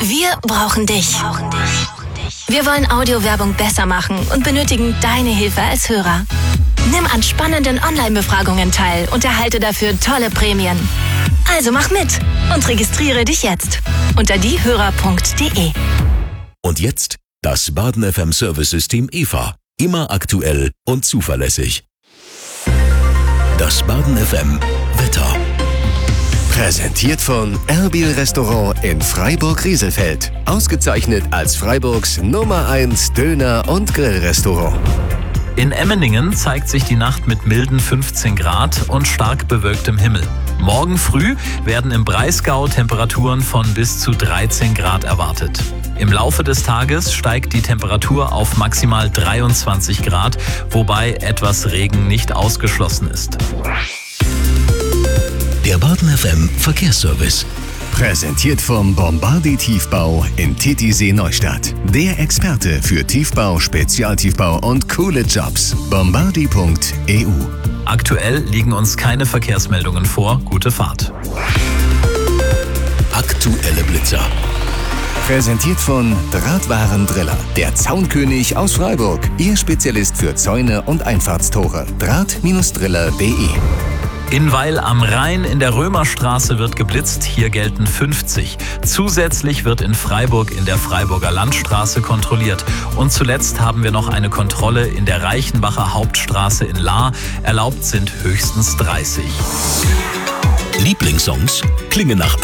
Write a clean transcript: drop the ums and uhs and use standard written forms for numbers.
Wir brauchen dich. Wir wollen Audiowerbung besser machen und benötigen deine Hilfe als Hörer. Nimm an spannenden Online-Befragungen teil und erhalte dafür tolle Prämien. Also mach mit und registriere dich jetzt unter diehörer.de. Und jetzt das Baden FM Service-System EVA. Immer aktuell und zuverlässig. Das Baden FM Wetter. Präsentiert von Erbil Restaurant in Freiburg-Rieselfeld. Ausgezeichnet als Freiburgs Nummer 1 Döner- und Grillrestaurant. In Emmeningen zeigt sich die Nacht mit milden 15 Grad und stark bewölktem Himmel. Morgen früh werden im Breisgau Temperaturen von bis zu 13 Grad erwartet. Im Laufe des Tages steigt die Temperatur auf maximal 23 Grad, wobei etwas Regen nicht ausgeschlossen ist. Der Baden FM Verkehrsservice. Präsentiert vom Bombardi Tiefbau in Titisee Neustadt. Der Experte für Tiefbau, Spezialtiefbau und coole Jobs. Bombardi.eu. Aktuell liegen uns keine Verkehrsmeldungen vor. Gute Fahrt. Aktuelle Blitzer. Präsentiert von Drahtwarendriller. Der Zaunkönig aus Freiburg. Ihr Spezialist für Zäune und Einfahrtstore. Draht-driller.de. In Weil am Rhein in der Römerstraße wird geblitzt, hier gelten 50. Zusätzlich wird in Freiburg in der Freiburger Landstraße kontrolliert. Und zuletzt haben wir noch eine Kontrolle in der Reichenbacher Hauptstraße in Lahr. Erlaubt sind höchstens 30. Lieblingssongs klingen nach